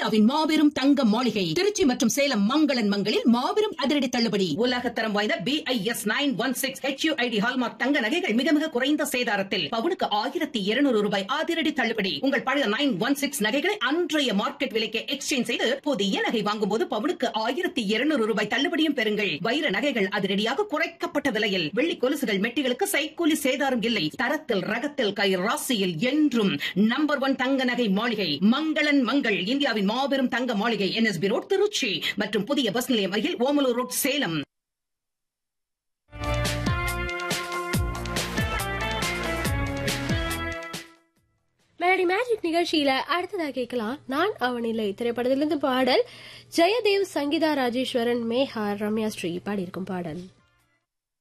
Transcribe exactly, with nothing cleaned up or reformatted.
இந்தியாவின் மாபெரும் தங்க மாளிகை திருச்சி மற்றும் சேலம் மங்களன் மங்களில் மாபெரும் அதிரடி தள்ளுபடி உலகத்தரம் வாய்ந்த B I S nine one six H you I D hallmark தங்க நகைகள் மிக மிக குறைந்த சேதாரத்தில் பவுனுக்கு ஆயிரத்தி இருநூறு ரூபாய் அதிரடி தள்ளுபடி. உங்கள் பழைய நைன் ஒன் சிக்ஸ் நகைகளை அன்றைய மார்க்கெட் விலைக்கு எக்ஸ்சேஞ்ச் செய்து புதிய நகை வாங்கும் போது பவுனுக்கு ஆயிரத்தி இருநூறு ரூபாய் தள்ளுபடியும் பெறுங்கள். வைர நகைகள் அதிரடியாக குறைக்கப்பட்ட விலையில், வெள்ளி கொலுசுகள் மெட்டிகளுக்கு சைக்கூலி சேதாரம் இல்லை. தரத்தில் ரகத்தில் கை ராசியில் என்றும் நம்பர் ஒன் தங்க நகை மாளிகை மங்களன் மங்கள். இந்தியாவின் மாபெரும் தங்க மாளிகை N S B road Trichy மற்றும் புதிய பஸ் நிலையம் அருகில் Omalur road Salem. Melody magic நிகழ்ச்சியில அடுத்ததா கேட்கலாம் நான் அவனில்லை திரைப்படத்திலிருந்து பாடல். ஜெயதேவ், சங்கீதா ராஜேஸ்வரன், மேஹா, ரம்யா ஸ்ரீ பாடியிருக்கும் பாடல்.